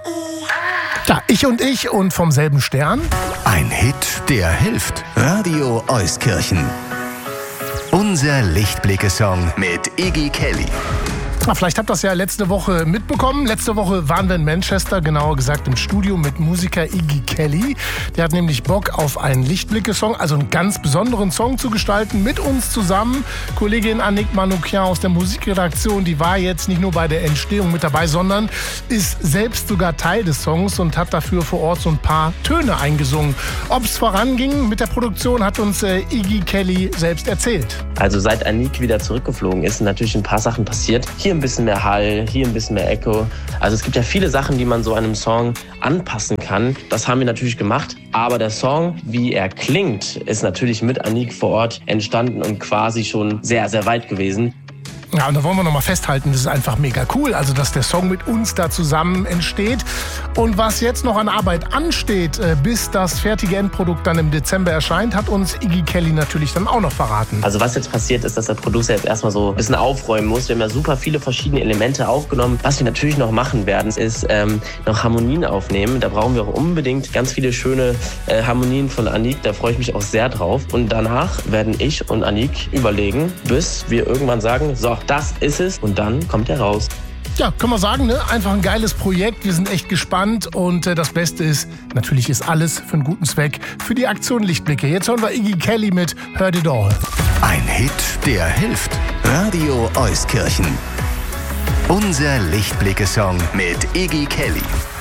Ja, ich und vom selben Stern. Ein Hit, der hilft. Radio Euskirchen. Unser Lichtblicke-Song mit Iggy Kelly. Vielleicht habt ihr das ja letzte Woche mitbekommen. Letzte Woche waren wir in Manchester, genauer gesagt im Studio mit Musiker Iggy Kelly. Der hat nämlich Bock auf einen Lichtblicke-Song, also einen ganz besonderen Song zu gestalten mit uns zusammen. Kollegin Annick Manoukian aus der Musikredaktion, die war jetzt nicht nur bei der Entstehung mit dabei, sondern ist selbst sogar Teil des Songs und hat dafür vor Ort so ein paar Töne eingesungen. Ob es voranging mit der Produktion, hat uns Iggy Kelly selbst erzählt. Also seit Annick wieder zurückgeflogen ist, sind natürlich ein paar Sachen passiert. Hier ein bisschen mehr Hall, hier ein bisschen mehr Echo. Also es gibt ja viele Sachen, die man so einem Song anpassen kann. Das haben wir natürlich gemacht. Aber der Song, wie er klingt, ist natürlich mit Annick vor Ort entstanden und quasi schon sehr, sehr weit gewesen. Ja, und da wollen wir nochmal festhalten, das ist einfach mega cool, also dass der Song mit uns da zusammen entsteht. Und was jetzt noch an Arbeit ansteht, bis das fertige Endprodukt dann im Dezember erscheint, hat uns Iggy Kelly natürlich dann auch noch verraten. Also was jetzt passiert ist, dass der Producer jetzt erstmal so ein bisschen aufräumen muss. Wir haben ja super viele verschiedene Elemente aufgenommen. Was wir natürlich noch machen werden, ist noch Harmonien aufnehmen. Da brauchen wir auch unbedingt ganz viele schöne Harmonien von Annick. Da freue ich mich auch sehr drauf. Und danach werden ich und Annick überlegen, bis wir irgendwann sagen, so, das ist es. Und dann kommt er raus. Ja, können wir sagen, ne? Einfach ein geiles Projekt. Wir sind echt gespannt. Und das Beste ist, natürlich ist alles für einen guten Zweck, für die Aktion Lichtblicke. Jetzt hören wir Iggy Kelly mit Heard It All. Ein Hit, der hilft. Radio Euskirchen. Unser Lichtblicke-Song mit Iggy Kelly.